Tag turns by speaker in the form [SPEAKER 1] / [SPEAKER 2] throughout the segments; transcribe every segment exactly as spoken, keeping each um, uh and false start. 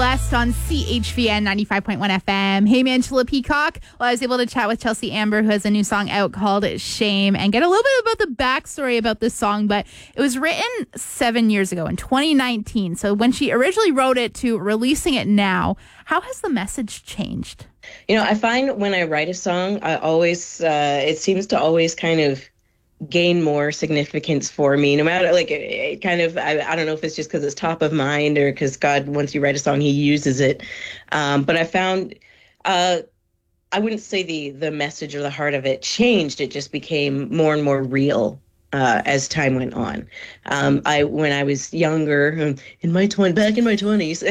[SPEAKER 1] Blessed on C H V N ninety-five point one F M. Hey, Angela Peacock. Well, I was able to chat with Chelsea Amber, who has a new song out called Shame, and get a little bit about the backstory about this song. But it was written seven years ago in twenty nineteen. So when she originally wrote it to releasing it now, how has the message changed?
[SPEAKER 2] You know, I find when I write a song, I always, uh, it seems to always kind of gain more significance for me, no matter, like, it, it kind of, I, I don't know if it's just because it's top of mind or because God, once you write a song, he uses it. Um, but I found, uh, I wouldn't say the the message or the heart of it changed. It just became more and more real uh, as time went on. Um, I, when I was younger, in my twenties, back in my twenties,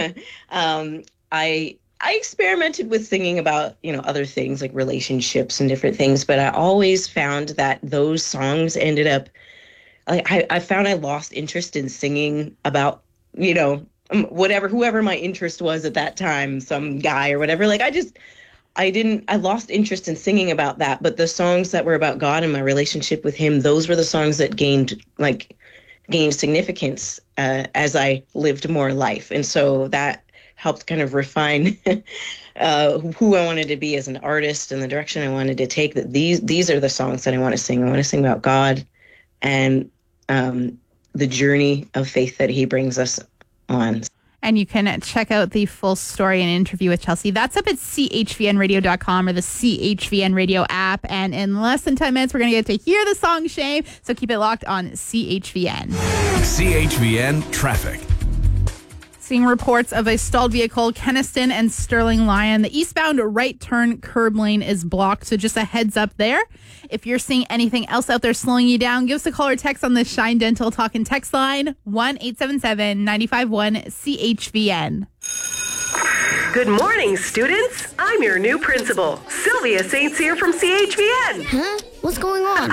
[SPEAKER 2] um, I, I experimented with singing about, you know, other things like relationships and different things, but I always found that those songs ended up, like, I, I found I lost interest in singing about, you know, whatever, whoever my interest was at that time, some guy or whatever. Like, I just, I didn't, I lost interest in singing about that. But the songs that were about God and my relationship with him, those were the songs that gained, like, gained significance uh, as I lived more life. And so that helped kind of refine uh, who I wanted to be as an artist and the direction I wanted to take. That these these are the songs that I want to sing. I want to sing about God and um, the journey of faith that he brings us on.
[SPEAKER 1] And you can check out the full story and interview with Chelsea. That's up at C H V N radio dot com or the C H V N Radio app. And in less than ten minutes, we're going to get to hear the song Shame. So keep it locked on C H V N.
[SPEAKER 3] C H V N Traffic.
[SPEAKER 1] Seeing reports of a stalled vehicle, Kenniston and Sterling Lyon. The eastbound right turn curb lane is blocked, so just a heads up there. If you're seeing anything else out there slowing you down, give us a call or text on the Shine Dental Talk and Text line, one eight seven seven, nine five one, C H V N.
[SPEAKER 4] Good morning, students. I'm your new principal, Sylvia Saint Cyr from C H V N.
[SPEAKER 5] Huh? What's going on?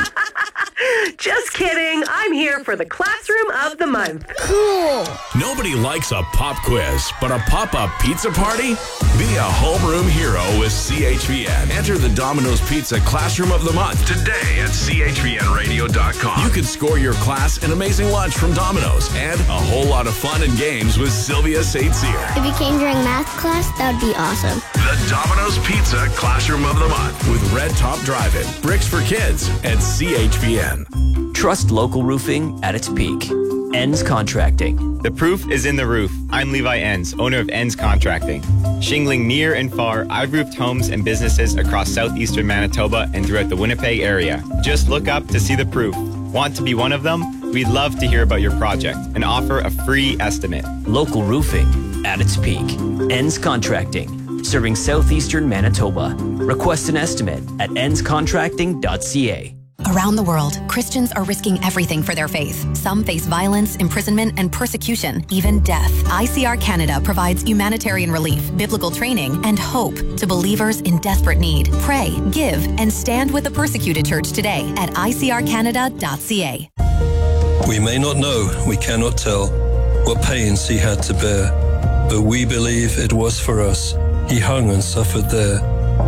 [SPEAKER 4] Just kidding. I'm here for the Classroom of the Month.
[SPEAKER 5] Cool.
[SPEAKER 3] Nobody likes a pop quiz, but a pop-up pizza party? Be a homeroom hero with C H V N. Enter the Domino's Pizza Classroom of the Month today at C H V N radio dot com. You can score your class an amazing lunch from Domino's and a whole lot of fun and games with Sylvia Saint Cyr.
[SPEAKER 5] If you came during math class, that would be awesome.
[SPEAKER 3] The Domino's Pizza Classroom of the Month with Red Top Drive-In, Bricks for Kids, and C H V N.
[SPEAKER 6] Trust local roofing at its peak. Ends Contracting.
[SPEAKER 7] The proof is in the roof. I'm Levi Enns, owner of Enns Contracting. Shingling near and far, I've roofed homes and businesses across southeastern Manitoba and throughout the Winnipeg area. Just look up to see the proof. Want to be one of them? We'd love to hear about your project and offer a free estimate.
[SPEAKER 6] Local roofing at its peak. Enns Contracting. Serving southeastern Manitoba. Request an estimate at enns contracting dot c a.
[SPEAKER 8] Around the world, Christians are risking everything for their faith. Some face violence, imprisonment, and persecution, even death. I C R Canada provides humanitarian relief, biblical training, and hope to believers in desperate need. Pray, give, and stand with the persecuted church today at I C R canada dot c a.
[SPEAKER 9] We may not know, we cannot tell, what pains he had to bear, but we believe it was for us. He hung and suffered there.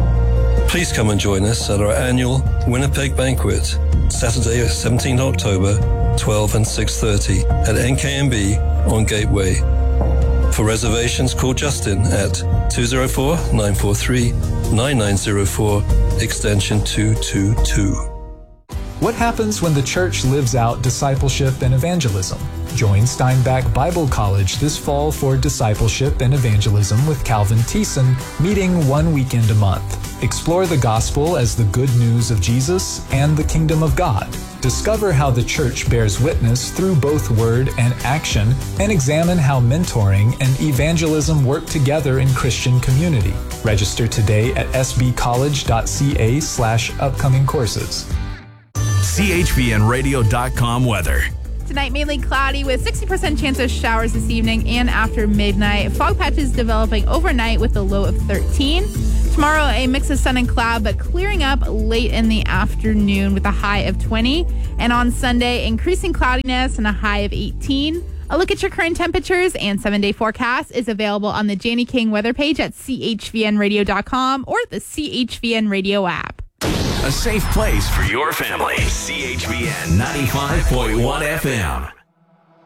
[SPEAKER 9] Please come and join us at our annual Winnipeg Banquet, Saturday, seventeenth of October, twelve and six thirty at N K M B on Gateway. For reservations, call Justin at two oh four, nine four three, nine nine oh four, extension two two two.
[SPEAKER 10] What happens when the church lives out discipleship and evangelism? Join Steinbach Bible College this fall for discipleship and evangelism with Calvin Thiessen, meeting one weekend a month. Explore the gospel as the good news of Jesus and the kingdom of God. Discover how the church bears witness through both word and action, and examine how mentoring and evangelism work together in Christian community. Register today at s b college dot c a slash upcoming courses.
[SPEAKER 3] C H V N radio dot com weather.
[SPEAKER 1] Tonight, mainly cloudy with sixty percent chance of showers this evening and after midnight. Fog patches developing overnight with a low of thirteen. Tomorrow, a mix of sun and cloud, but clearing up late in the afternoon with a high of twenty. And on Sunday, increasing cloudiness and a high of eighteen. A look at your current temperatures and seven-day forecast is available on the Janie King weather page at C H V N radio dot com or the C H V N Radio app.
[SPEAKER 3] A safe place for your family. C H V N ninety-five point one F M.